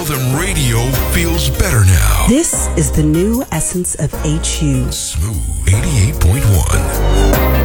them radio feels better now. This is the new essence of HU. Smooth 88.1.